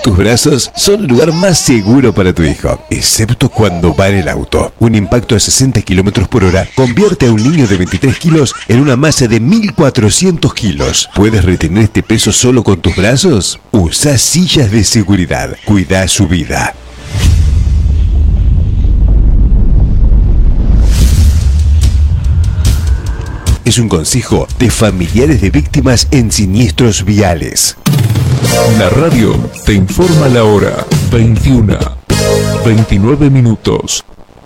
Tus brazos son el lugar más seguro para tu hijo, excepto cuando va en el auto. Un impacto a 60 km por hora convierte a un niño de 23 kilos en una masa de 1.400 kilos. ¿Puedes retener este peso solo con tus brazos? Usa sillas de seguridad. Cuida su vida. Es un consejo de familiares de víctimas en siniestros viales. La radio te informa la hora 21:29 minutos.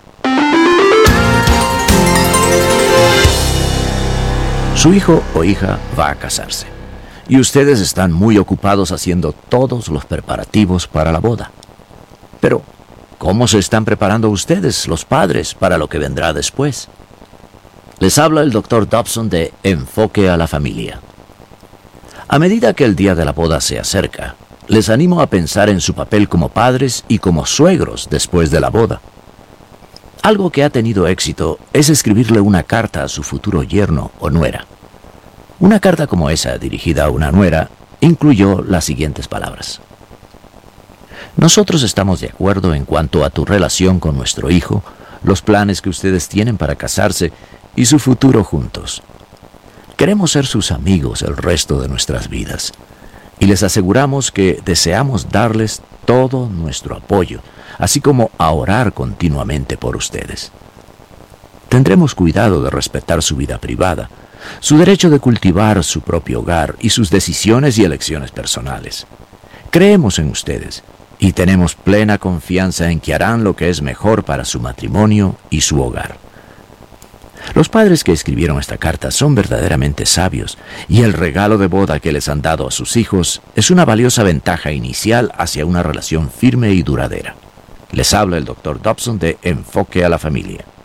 Su hijo o hija va a casarse y ustedes están muy ocupados haciendo todos los preparativos para la boda. Pero, ¿cómo se están preparando ustedes, los padres, para lo que vendrá después? Les habla el Dr. Dobson de Enfoque a la Familia. A medida que el día de la boda se acerca, les animo a pensar en su papel como padres y como suegros después de la boda. Algo que ha tenido éxito es escribirle una carta a su futuro yerno o nuera. Una carta como esa, dirigida a una nuera, incluyó las siguientes palabras. Nosotros estamos de acuerdo en cuanto a tu relación con nuestro hijo, los planes que ustedes tienen para casarse y su futuro juntos. Queremos ser sus amigos el resto de nuestras vidas y les aseguramos que deseamos darles todo nuestro apoyo, así como a orar continuamente por ustedes. Tendremos cuidado de respetar su vida privada, su derecho de cultivar su propio hogar y sus decisiones y elecciones personales. Creemos en ustedes y tenemos plena confianza en que harán lo que es mejor para su matrimonio y su hogar. Los padres que escribieron esta carta son verdaderamente sabios y el regalo de boda que les han dado a sus hijos es una valiosa ventaja inicial hacia una relación firme y duradera. Les habla el Dr. Dobson de Enfoque a la Familia.